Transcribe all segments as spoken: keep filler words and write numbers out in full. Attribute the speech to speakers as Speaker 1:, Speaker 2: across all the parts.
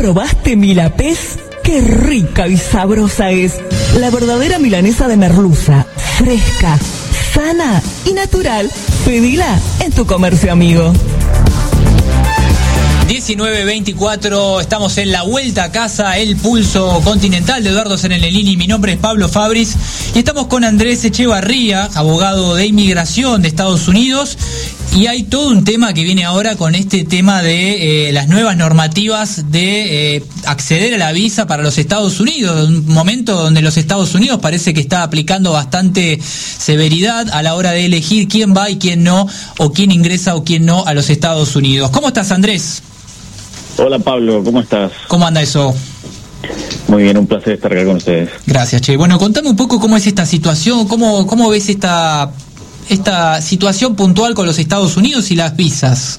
Speaker 1: probaste Milapés? ¡Qué rica y sabrosa es! La verdadera milanesa de merluza, fresca, sana y natural. Pedila en tu comercio amigo.
Speaker 2: diecinueve veinticuatro, estamos en la vuelta a casa, el pulso continental de Eduardo Serenelini. Mi nombre es Pablo Fabris y estamos con Andrés Echevarría, abogado de inmigración de Estados Unidos. Y hay todo un tema que viene ahora con este tema de eh, las nuevas normativas de eh, acceder a la visa para los Estados Unidos, un momento donde los Estados Unidos parece que está aplicando bastante severidad a la hora de elegir quién va y quién no, o quién ingresa o quién no a los Estados Unidos. ¿Cómo estás, Andrés?
Speaker 3: Hola, Pablo, ¿cómo estás?
Speaker 2: ¿Cómo anda eso?
Speaker 3: Muy bien, un placer estar acá con ustedes.
Speaker 2: Gracias, Che. Bueno, contame un poco cómo es esta situación, cómo, cómo ves esta... esta situación puntual con los Estados Unidos y las visas.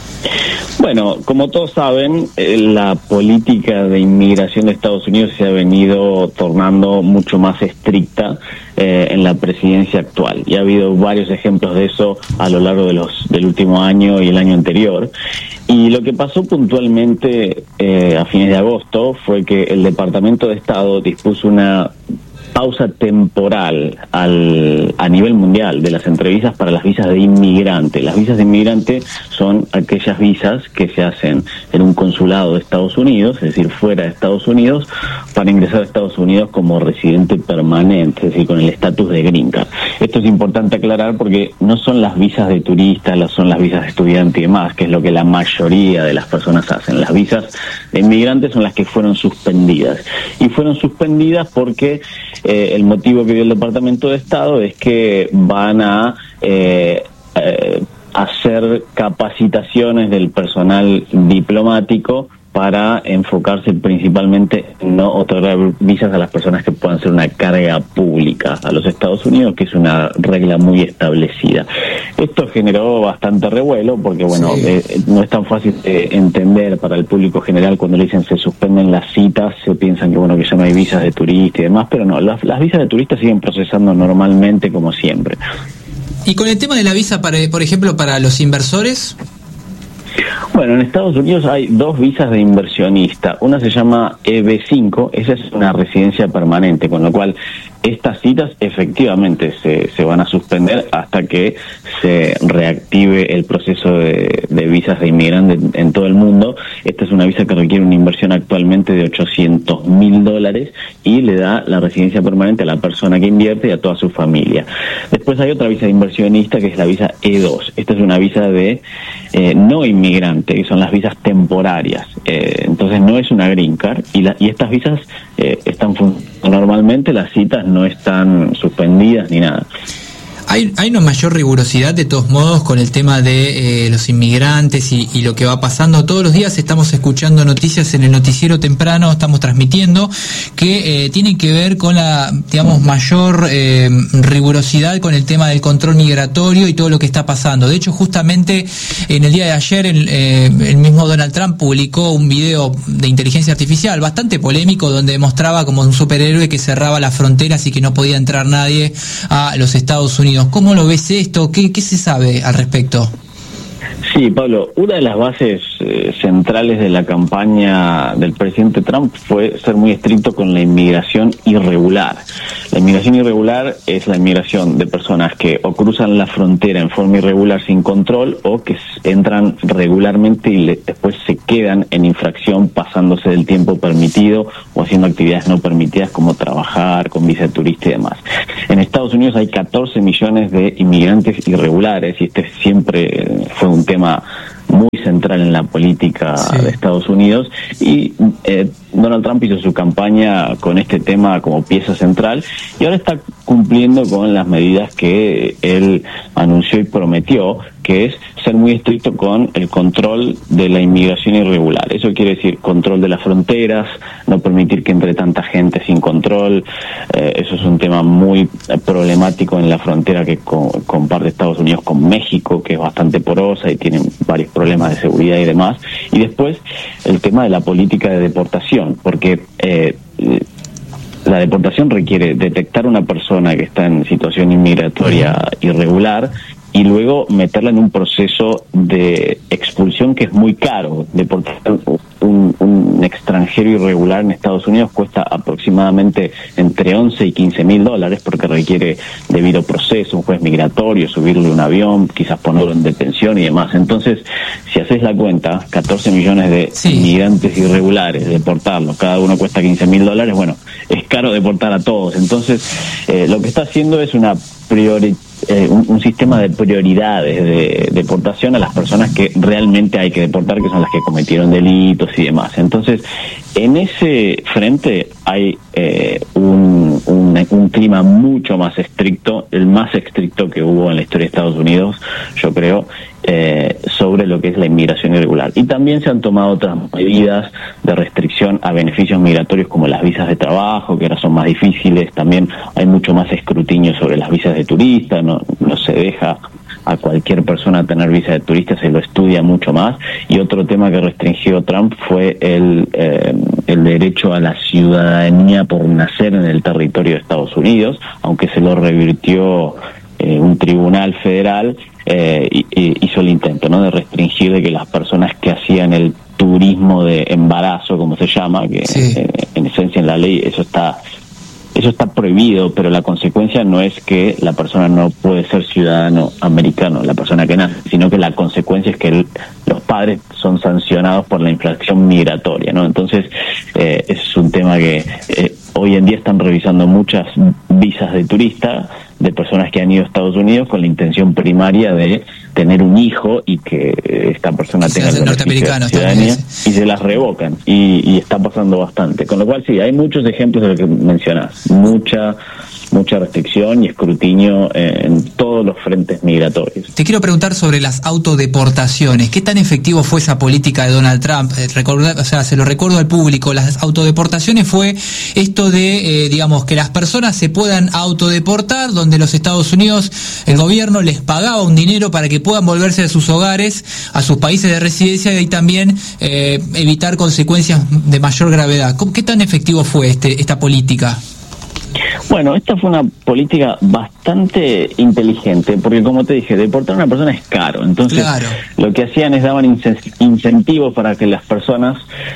Speaker 3: Bueno, como todos saben, eh, la política de inmigración de Estados Unidos se ha venido tornando mucho más estricta eh, en la presidencia actual. Y ha habido varios ejemplos de eso a lo largo de los del último año y el año anterior. Y lo que pasó puntualmente eh, a fines de agosto fue que el Departamento de Estado dispuso una pausa temporal al, a nivel mundial de las entrevistas para las visas de inmigrante. Las visas de inmigrante son aquellas visas que se hacen en un consulado de Estados Unidos, es decir, fuera de Estados Unidos, para ingresar a Estados Unidos como residente permanente, es decir, con el estatus de green card. Esto es importante aclarar porque no son las visas de turista, son las visas de estudiante y demás, que es lo que la mayoría de las personas hacen. Las visas de inmigrantes son las que fueron suspendidas. Y fueron suspendidas porque Eh, el motivo que dio el Departamento de Estado es que van a eh, eh, hacer capacitaciones del personal diplomático para enfocarse principalmente en no otorgar visas a las personas que puedan ser una carga pública a los Estados Unidos, que es una regla muy establecida. Esto generó bastante revuelo porque, bueno, sí. eh, no es tan fácil de entender para el público general. Cuando le dicen se suspenden las citas, se piensan que, bueno, que ya no hay visas de turista y demás, pero no, las, las visas de turista siguen procesando normalmente como siempre.
Speaker 2: ¿Y con el tema de la visa, para, por ejemplo, para los inversores?
Speaker 3: Bueno, en Estados Unidos hay dos visas de inversionista. Una se llama E B cinco, esa es una residencia permanente, con lo cual estas citas efectivamente se, se van a suspender hasta que se reactive el proceso de, de visas de inmigrante en, en todo el mundo. Esta es una visa que requiere una inversión actualmente de ochocientos mil dólares y le da la residencia permanente a la persona que invierte y a toda su familia. Después hay otra visa de inversionista que es la visa E dos. Esta es una visa de eh, no inmigrante, que son las visas temporarias. Eh, entonces no es una green card y, la, y estas visas eh, están funcionando normalmente, las citas no están suspendidas ni nada.
Speaker 2: Hay, hay una mayor rigurosidad de todos modos con el tema de eh, los inmigrantes y, y lo que va pasando. Todos los días estamos escuchando noticias en el noticiero temprano, estamos transmitiendo, que eh, tienen que ver con la, digamos, mayor eh, rigurosidad con el tema del control migratorio y todo lo que está pasando. De hecho, justamente en el día de ayer el, eh, el mismo Donald Trump publicó un video de inteligencia artificial bastante polémico donde mostraba como un superhéroe que cerraba las fronteras y que no podía entrar nadie a los Estados Unidos. ¿Cómo lo ves esto? ¿Qué, qué se sabe al respecto?
Speaker 3: Sí, Pablo, una de las bases eh, centrales de la campaña del presidente Trump fue ser muy estricto con la inmigración irregular. La inmigración irregular es la inmigración de personas que o cruzan la frontera en forma irregular sin control o que entran regularmente y le, después se quedan en infracción pasándose del tiempo permitido o haciendo actividades no permitidas como trabajar con visa de turista y demás. En Estados Unidos hay catorce millones de inmigrantes irregulares y este siempre fue un tema muy central en la política sí. de Estados Unidos y eh, Donald Trump hizo su campaña con este tema como pieza central y ahora está cumpliendo con las medidas que él anunció y prometió, que es ser muy estricto con el control de la inmigración irregular. Eso quiere decir control de las fronteras, no permitir que entre tanta gente sin control. Eh, eso es un tema muy problemático en la frontera que co- comparte Estados Unidos con México, que es bastante porosa y tiene varios problemas de seguridad y demás. Y después el tema de la política de deportación, porque eh, la deportación requiere detectar una persona que está en situación inmigratoria irregular y luego meterla en un proceso de expulsión que es muy caro. Deportar un, un extranjero extranjero irregular en Estados Unidos cuesta aproximadamente entre once y quince mil dólares, porque requiere debido proceso, un juez migratorio, subirle un avión, quizás ponerlo en detención y demás. Entonces, si haces la cuenta, catorce millones de sí. inmigrantes irregulares, deportarlos, cada uno cuesta quince mil dólares, bueno, es caro deportar a todos. Entonces, eh, lo que está haciendo es una priori eh, un, un sistema de prioridades de deportación a las personas que realmente hay que deportar, que son las que cometieron delitos y demás. Entonces, en ese frente hay eh, un, un, un clima mucho más estricto, el más estricto que hubo en la historia de Estados Unidos, yo creo, eh, sobre lo que es la inmigración irregular. Y también se han tomado otras medidas de restricción a beneficios migratorios como las visas de trabajo, que ahora son más difíciles. También hay mucho más escrutinio sobre las visas de turista, no, no se deja a cualquier persona tener visa de turista, se lo estudia mucho más. Y otro tema que restringió Trump fue el, eh, el derecho a la ciudadanía por nacer en el territorio de Estados Unidos, aunque se lo revirtió eh, un tribunal federal. Eh, y, y hizo el intento, ¿no?, de restringir de que las personas que hacían el turismo de embarazo, como se llama, que sí. en, en esencia en la ley eso está eso está prohibido, pero la consecuencia no es que la persona no puede ser ciudadano americano, la persona que nace, sino que la consecuencia es que el, los padres son sancionados por la infracción migratoria, ¿no? Entonces, eh, es un tema que eh, hoy en día están revisando muchas visas de turista de personas que han ido a Estados Unidos con la intención primaria de tener un hijo y que esta persona tenga el beneficio de ciudadanía, y se las revocan, y, y está pasando bastante. Con lo cual, sí, hay muchos ejemplos de lo que mencionás, mucha mucha restricción y escrutinio en todos los frentes migratorios.
Speaker 2: Te quiero preguntar sobre las autodeportaciones. ¿Qué tan efectivo fue esa política de Donald Trump? Eh, recordar, o sea, se lo recuerdo al público, las autodeportaciones fue esto de, eh, digamos, que las personas se puedan autodeportar, donde los Estados Unidos, el gobierno les pagaba un dinero para que puedan volverse a sus hogares, a sus países de residencia, y también eh, evitar consecuencias de mayor gravedad. ¿Qué tan efectivo fue este, esta política?
Speaker 3: Bueno, esta fue una política bastante inteligente, porque como te dije, deportar a una persona es caro. Entonces, claro, lo que hacían es daban incentivos para que las personas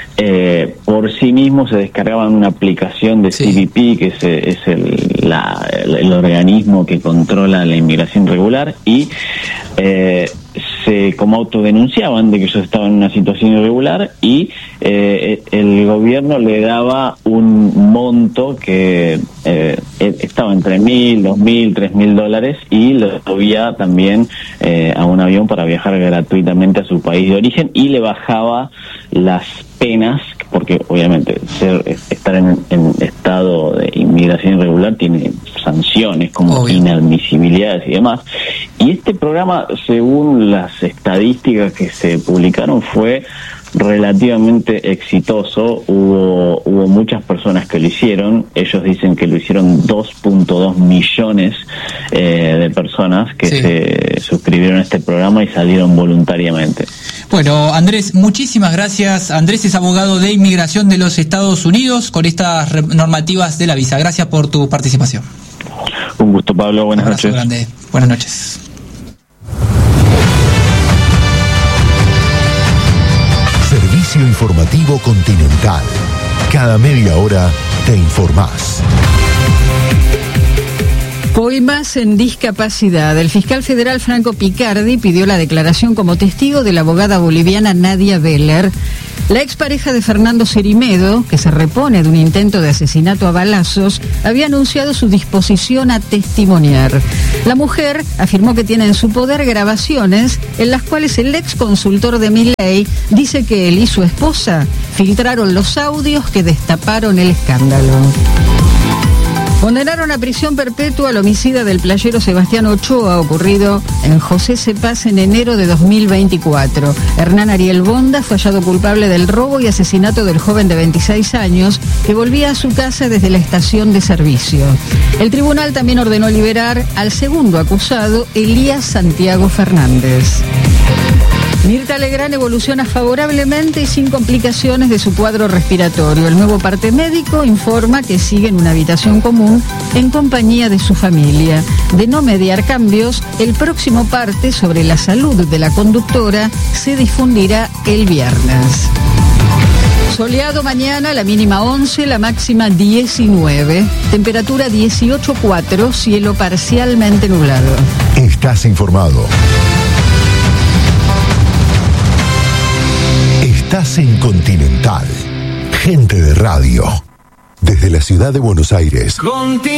Speaker 3: eh, por sí mismos se descargaban una aplicación de sí. C B P, que es, es el, la, el, el organismo que controla la inmigración regular, y eh, se como autodenunciaban de que ellos estaban en una situación irregular, y eh, el gobierno le daba un monto que eh, estaba entre mil, dos mil, tres mil dólares, y lo subía también eh, a un avión para viajar gratuitamente a su país de origen, y le bajaba las penas, porque obviamente ser estar en, en estado de inmigración irregular tiene sanciones como Obvio. inadmisibilidades y demás. Y este programa, según las estadísticas que se publicaron, fue relativamente exitoso. Hubo hubo muchas personas que lo hicieron. Ellos dicen que lo hicieron dos punto dos millones eh, de personas que sí. se suscribieron a este programa y salieron voluntariamente.
Speaker 2: Bueno, Andrés, muchísimas gracias. Andrés es abogado de inmigración de los Estados Unidos con estas normativas de la visa. Gracias por tu participación.
Speaker 3: Un gusto, Pablo. Buenas noches.
Speaker 2: Grande. Buenas noches.
Speaker 4: Servicio Informativo Continental. Cada media hora te informás.
Speaker 5: Coimas en discapacidad. El fiscal federal Franco Picardi pidió la declaración como testigo de la abogada boliviana Nadia Beller, la expareja de Fernando Cerimedo, que se repone de un intento de asesinato a balazos. Había anunciado su disposición a testimoniar. La mujer afirmó que tiene en su poder grabaciones en las cuales el ex consultor de Milei dice que él y su esposa filtraron los audios que destaparon el escándalo. Condenaron a prisión perpetua al homicida del playero Sebastián Ochoa, ocurrido en José Cepaz en enero de dos mil veinticuatro. Hernán Ariel Bonda fue hallado culpable del robo y asesinato del joven de veintiséis años que volvía a su casa desde la estación de servicio. El tribunal también ordenó liberar al segundo acusado, Elías Santiago Fernández. Mirta Legrand evoluciona favorablemente y sin complicaciones de su cuadro respiratorio. El nuevo parte médico informa que sigue en una habitación común en compañía de su familia. De no mediar cambios, el próximo parte sobre la salud de la conductora se difundirá el viernes. Soleado mañana, la mínima once, la máxima diecinueve. Temperatura dieciocho coma cuatro, cielo parcialmente nublado.
Speaker 4: Estás informado. Estás en Continental. Gente de radio. Desde la ciudad de Buenos Aires.